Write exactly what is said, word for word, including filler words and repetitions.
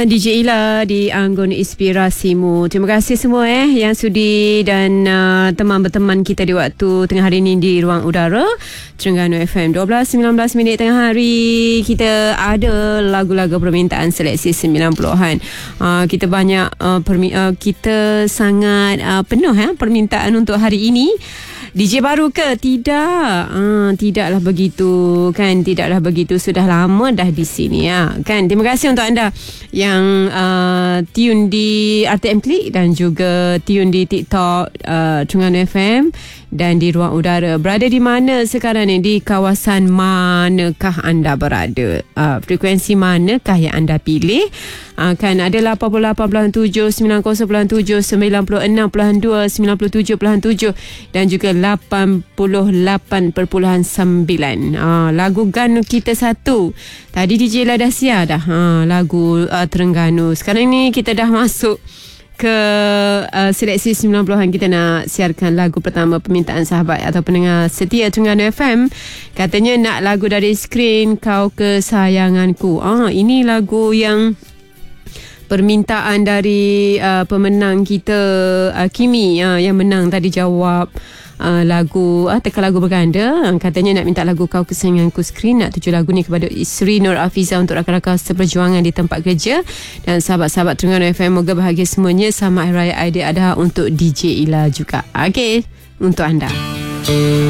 D J Ila di Anggun Inspirasimu. Terima kasih semua eh yang sudi dan uh, teman berteman kita di waktu tengah hari ini di Ruang Udara Terengganu F M. dua belas sembilan belas minit tengah hari. Kita ada lagu-lagu permintaan seleksi sembilan puluhan. Uh, kita banyak uh, permi- uh, kita sangat uh, penuh ya permintaan untuk hari ini. D J baru ke? Tidak. Ah, tidaklah begitu kan, tidaklah begitu. Sudah lama dah di sini ya kan. Terima kasih untuk anda yang uh, tune di R T M Klik dan juga tune di TikTok uh, Terengganu F M dan di Ruang Udara. Berada di mana sekarang ni? Di kawasan manakah anda berada? Uh, frekuensi manakah yang anda pilih? Uh, kan ada lapan puluh lapan perpuluhan tujuh, sembilan puluh tujuh, sembilan puluh enam perpuluhan dua, sembilan puluh tujuh perpuluhan tujuh dan juga lapan puluh lapan perpuluhan sembilan. Uh, lagu Ganu Kita Satu. Tadi D J Ila dah siar dah uh, lagu uh, Terengganu. Sekarang ni kita dah masuk ke uh, seleksi sembilan puluhan. Kita nak siarkan lagu pertama permintaan sahabat atau pendengar setia Terengganu F M. Katanya nak lagu dari skrin Kau Kesayanganku. Ah, ini lagu yang permintaan dari uh, pemenang kita uh, Kimi uh, yang menang tadi jawab uh, lagu uh, teka lagu berganda. Uh, katanya nak minta lagu Kau Kesayanganku skrin. Nak tuju lagu ni kepada Sri Nur Afiza untuk rakan-rakan seperjuangan di tempat kerja dan sahabat-sahabat Terengganu F M. Moga bahagia semuanya. Selamat Hari Raya Aidiladha untuk D J Ila juga. Okey, untuk anda.